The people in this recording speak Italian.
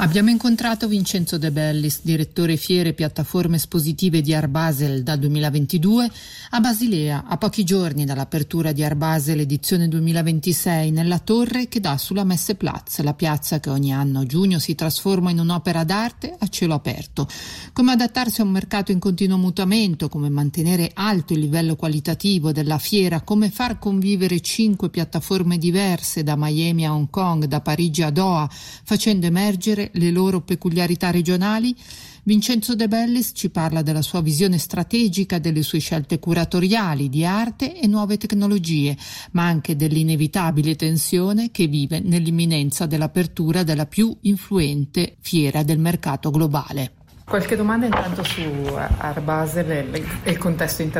Abbiamo incontrato Vincenzo De Bellis, direttore fiere e piattaforme espositive di Art Basel dal 2022 a Basilea, a pochi giorni dall'apertura di Art Basel edizione 2026 nella torre che dà sulla Messeplatz, la piazza che ogni anno a giugno si trasforma in un'opera d'arte a cielo aperto. Come adattarsi a un mercato in continuo mutamento, come mantenere alto il livello qualitativo della fiera, come far convivere 5 piattaforme diverse da Miami a Hong Kong, da Parigi a Doha, facendo emergere le loro peculiarità regionali. Vincenzo De Bellis ci parla della sua visione strategica, delle sue scelte curatoriali di arte e nuove tecnologie, ma anche dell'inevitabile tensione che vive nell'imminenza dell'apertura della più influente fiera del mercato globale. Qualche domanda intanto su Art Basel e il contesto internazionale.